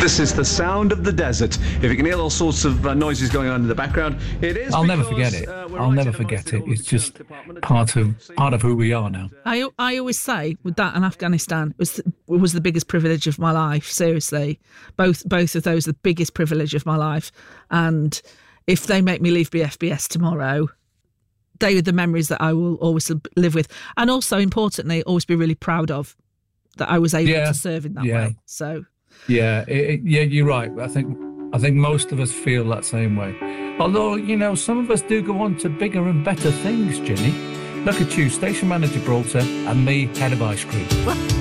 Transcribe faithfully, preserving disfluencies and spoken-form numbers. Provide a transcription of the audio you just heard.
This is the sound of the desert. If you can hear all sorts of uh, noises going on in the background, it is. I'll never because, forget it. uh, we're I'll right never in forget the it. It's just department. part of part of who we are now. I I always say with that and Afghanistan it was it was the biggest privilege of my life. Seriously, both both of those are the biggest privilege of my life. And if they make me leave B F B S tomorrow, they are the memories that I will always live with, and also importantly, always be really proud of that I was able Yeah, to serve in that yeah. way. So. Yeah, it, it, yeah, you're right. I think I think most of us feel that same way. Although, you know, some of us do go on to bigger and better things, Ginny. Look at you, station manager Broughter, and me, head of ice cream.